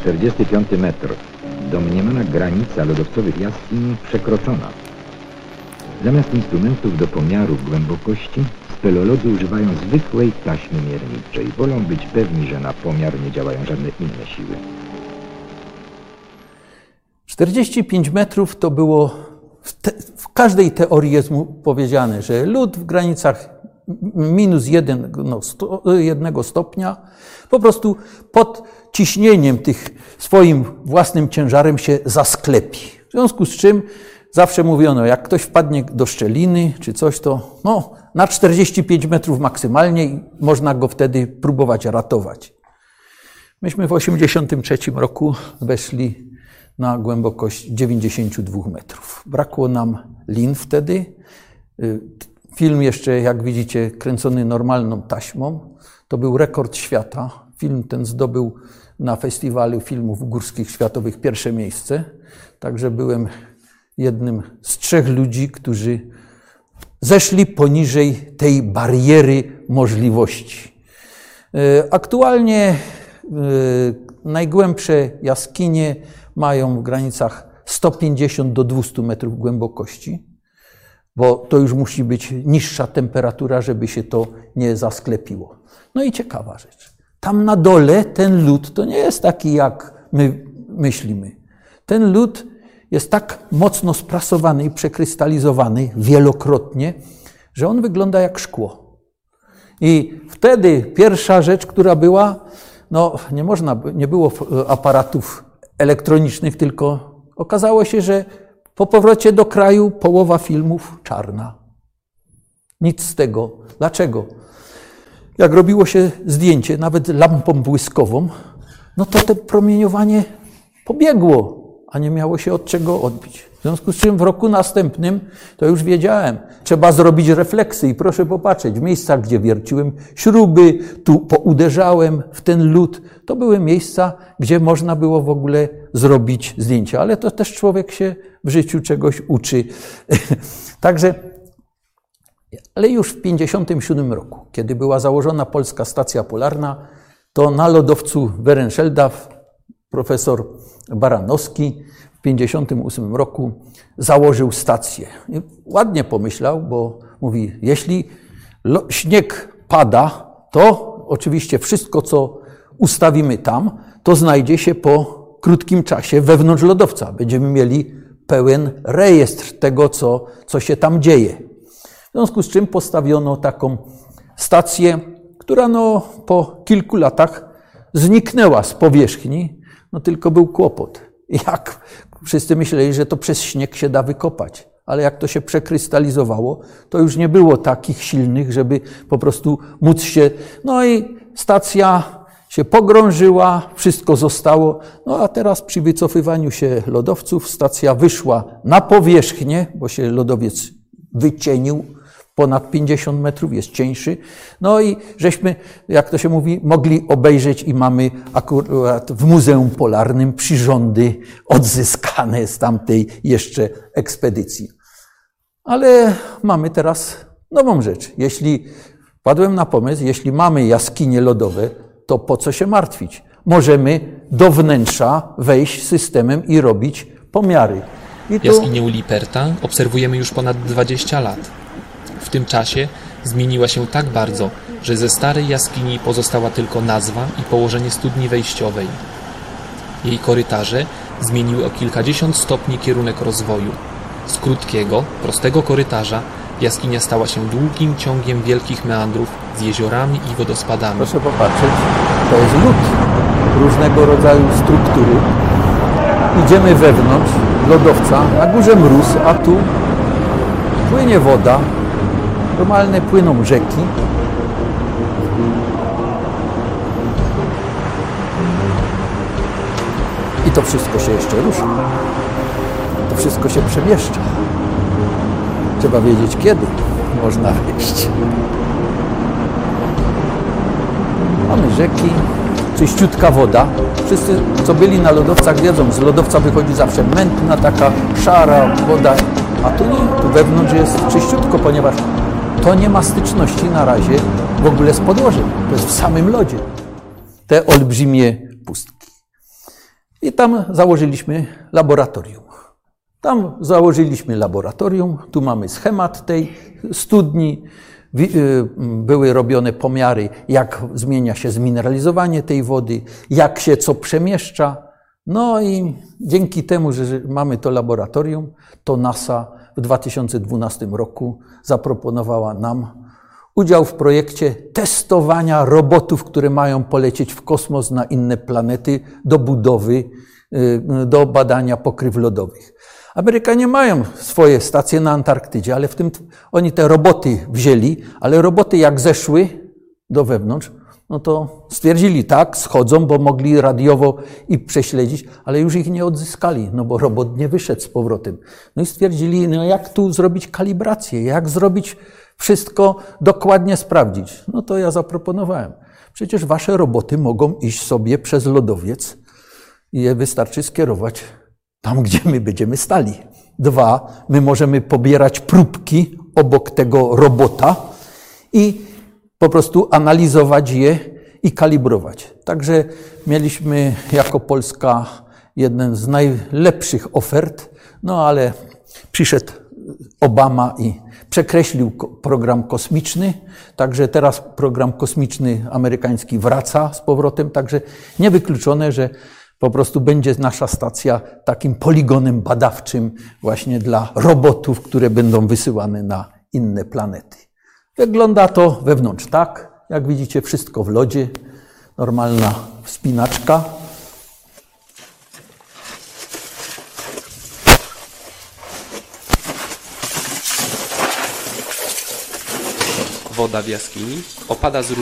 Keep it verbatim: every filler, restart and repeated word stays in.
czterdziesty piąty metr. Domniemana granica lodowcowych jaskiń przekroczona. Zamiast instrumentów do pomiaru głębokości, speleolodzy używają zwykłej taśmy mierniczej. Wolą być pewni, że na pomiar nie działają żadne inne siły. czterdzieści pięć metrów to było, w, te, w każdej teorii jest mu powiedziane, że lód w granicach minus jeden, no, sto, jednego stopnia po prostu pod ciśnieniem tych swoim własnym ciężarem się zasklepi. W związku z czym zawsze mówiono, jak ktoś wpadnie do szczeliny czy coś, to no, na czterdzieści pięć metrów maksymalnie i można go wtedy próbować ratować. Myśmy w osiemdziesiątym trzecim roku weszli na głębokość dziewięćdziesiąt dwa metrów. Brakło nam lin wtedy. Film jeszcze, jak widzicie, kręcony normalną taśmą. To był rekord świata. Film ten zdobył na festiwalu filmów górskich światowych pierwsze miejsce. Także byłem jednym z trzech ludzi, którzy zeszli poniżej tej bariery możliwości. Aktualnie najgłębsze jaskinie mają w granicach sto pięćdziesiąt do dwustu metrów głębokości, bo to już musi być niższa temperatura, żeby się to nie zasklepiło. No i ciekawa rzecz. Tam na dole ten lód to nie jest taki, jak my myślimy. Ten lód jest tak mocno sprasowany i przekrystalizowany wielokrotnie, że on wygląda jak szkło. I wtedy pierwsza rzecz, która była, no nie można, nie było aparatów elektronicznych, tylko okazało się, że po powrocie do kraju połowa filmów czarna. Nic z tego. Dlaczego? Jak robiło się zdjęcie, nawet lampą błyskową, no to to promieniowanie pobiegło, a nie miało się od czego odbić. W związku z czym w roku następnym, to już wiedziałem, trzeba zrobić refleksy i proszę popatrzeć, w miejscach, gdzie wierciłem śruby, tu pouderzałem w ten lód, to były miejsca, gdzie można było w ogóle zrobić zdjęcia, ale to też człowiek się w życiu czegoś uczy. Także, ale już w pięćdziesiątym siódmym roku, kiedy była założona polska stacja polarna, to na lodowcu Werenschelda profesor Baranowski w pięćdziesiątym ósmym roku założył stację. I ładnie pomyślał, bo mówi, jeśli śnieg pada, to oczywiście wszystko, co ustawimy tam, to znajdzie się po krótkim czasie wewnątrz lodowca. Będziemy mieli pełen rejestr tego, co, co się tam dzieje. W związku z czym postawiono taką stację, która no, po kilku latach zniknęła z powierzchni, no tylko był kłopot. Jak wszyscy myśleli, że to przez śnieg się da wykopać, ale jak to się przekrystalizowało, to już nie było takich silnych, żeby po prostu móc się... No i stacja się pogrążyła, wszystko zostało. No a teraz przy wycofywaniu się lodowców stacja wyszła na powierzchnię, bo się lodowiec wycienił, ponad pięćdziesiąt metrów, jest cieńszy. No i żeśmy, jak to się mówi, mogli obejrzeć i mamy akurat w Muzeum Polarnym przyrządy odzyskane z tamtej jeszcze ekspedycji. Ale mamy teraz nową rzecz. Jeśli wpadłem na pomysł, jeśli mamy jaskinie lodowe, to po co się martwić? Możemy do wnętrza wejść systemem i robić pomiary. I tu... Jaskinię Liperta obserwujemy już ponad dwadzieścia lat. W tym czasie zmieniła się tak bardzo, że ze starej jaskini pozostała tylko nazwa i położenie studni wejściowej. Jej korytarze zmieniły o kilkadziesiąt stopni kierunek rozwoju. Z krótkiego, prostego korytarza jaskinia stała się długim ciągiem wielkich meandrów z jeziorami i wodospadami. Proszę popatrzeć, to jest lód różnego rodzaju struktury. Idziemy wewnątrz lodowca, na górze mróz, a tu płynie woda. Normalne płyną rzeki. I to wszystko się jeszcze rusza. To wszystko się przemieszcza. Trzeba wiedzieć, kiedy można wejść. Mamy rzeki, czyściutka woda. Wszyscy, co byli na lodowcach, wiedzą, z lodowca wychodzi zawsze mętna, taka szara woda. A tu nie, tu wewnątrz jest czyściutko, ponieważ to nie ma styczności na razie w ogóle z podłożem. To jest w samym lodzie. Te olbrzymie pustki. I tam założyliśmy laboratorium. Tam założyliśmy laboratorium, tu mamy schemat tej studni, były robione pomiary, jak zmienia się zmineralizowanie tej wody, jak się co przemieszcza. No i dzięki temu, że mamy to laboratorium, to NASA w dwa tysiące dwunastym roku zaproponowała nam udział w projekcie testowania robotów, które mają polecieć w kosmos na inne planety do budowy, do badania pokryw lodowych. Amerykanie mają swoje stacje na Antarktydzie, ale w tym oni te roboty wzięli, ale roboty jak zeszły do wewnątrz, no to stwierdzili tak, schodzą, bo mogli radiowo i prześledzić, ale już ich nie odzyskali, no bo robot nie wyszedł z powrotem. No i stwierdzili, no jak tu zrobić kalibrację, jak zrobić wszystko dokładnie sprawdzić. No to ja zaproponowałem. Przecież wasze roboty mogą iść sobie przez lodowiec i je wystarczy skierować tam, gdzie my będziemy stali. Dwa, my możemy pobierać próbki obok tego robota i po prostu analizować je i kalibrować. Także mieliśmy jako Polska jeden z najlepszych ofert, no ale przyszedł Obama i przekreślił program kosmiczny, także teraz program kosmiczny amerykański wraca z powrotem, także niewykluczone, że po prostu będzie nasza stacja takim poligonem badawczym właśnie dla robotów, które będą wysyłane na inne planety. Wygląda to wewnątrz tak, jak widzicie, wszystko w lodzie, normalna wspinaczka. Woda w jaskini opada z